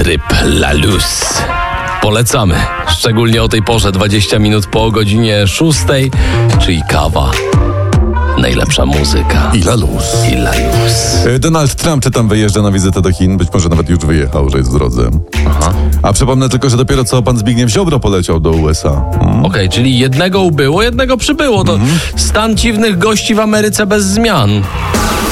tryb La Luz. Polecamy, szczególnie o tej porze, 20 minut po godzinie 6, czyli kawa. Najlepsza muzyka. I La Luz. I La Luz. Donald Trump tam wyjeżdża na wizytę do Chin, być może nawet już wyjechał, że jest w drodze. Aha. A przypomnę tylko, że dopiero co pan Zbigniew Ziobro poleciał do USA. Okej, czyli jednego ubyło, jednego przybyło. To stan dziwnych gości w Ameryce bez zmian.